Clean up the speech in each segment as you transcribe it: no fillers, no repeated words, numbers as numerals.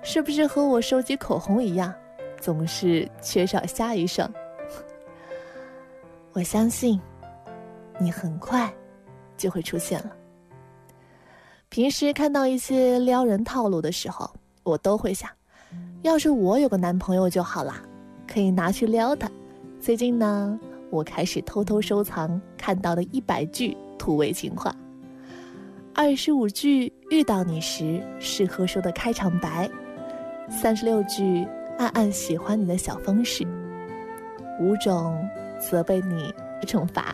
是不是和我收集口红一样，总是缺少下一双？我相信你很快就会出现了。平时看到一些撩人套路的时候，我都会想，要是我有个男朋友就好啦，可以拿去撩他。最近呢，我开始偷偷收藏看到的100句土味情话，25句遇到你时适合说的开场白，36句暗暗喜欢你的小方式，5种责备你的惩罚。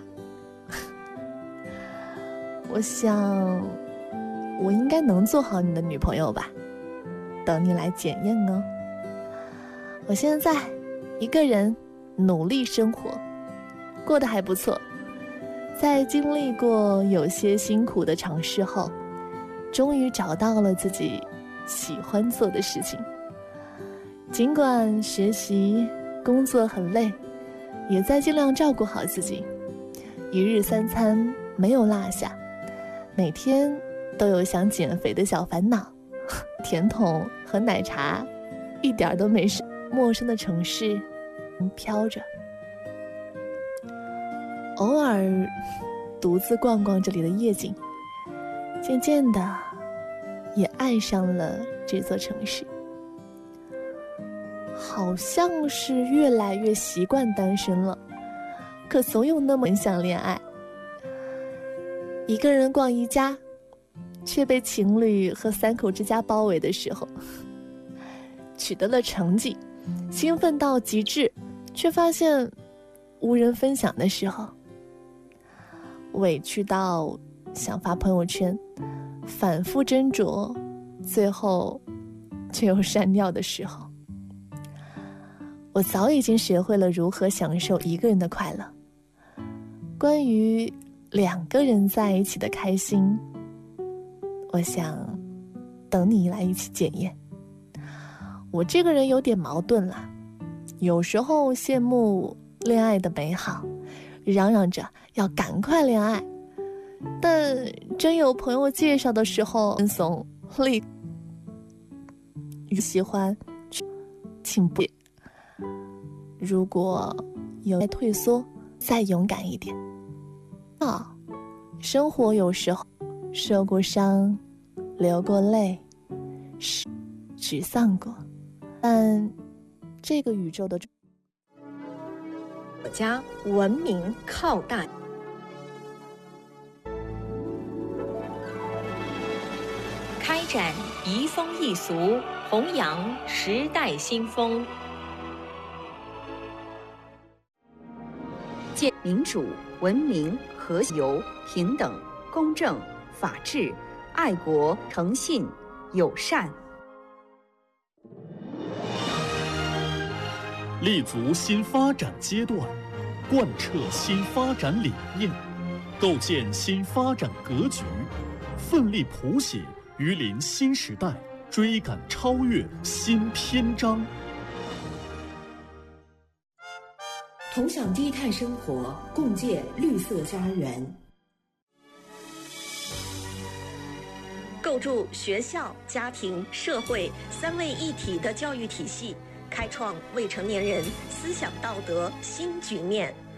我想我应该能做好你的女朋友吧，等你来检验哦。我现在一个人努力生活，过得还不错。在经历过有些辛苦的尝试后，终于找到了自己喜欢做的事情。尽管学习工作很累，也在尽量照顾好自己，一日3餐没有落下，每天都有想减肥的小烦恼，甜筒和奶茶一点都没事。陌生的城市飘着，偶尔独自逛逛这里的夜景，渐渐的也爱上了这座城市。好像是越来越习惯单身了，可总有那么很想恋爱。一个人逛宜家，却被情侣和3口之家包围的时候，取得了成绩，兴奋到极致，却发现无人分享的时候，委屈到想发朋友圈，反复斟酌，最后却又删掉的时候。我早已经学会了如何享受一个人的快乐。关于2个人在一起的开心，我想等你来一起检验。我这个人有点矛盾啦，有时候羡慕恋爱的美好，嚷嚷着要赶快恋爱，但真有朋友介绍的时候轻松立喜欢请不，如果有退缩，再勇敢一点。生活有时候受过伤，流过泪，沮丧过，但这个宇宙的国家文明靠大，开展移风易俗，弘扬时代新风， 建民主、文明、和谐、平等、公正、法治、爱国、诚信、友善， 立足新发展阶段，贯彻新发展理念，构建新发展格局，奋力谱写榆林新时代，追赶超越新篇章。 同享低碳生活，共建绿色家园。 构筑学校、家庭、社会3位一体的教育体系，开创未成年人思想道德新局面。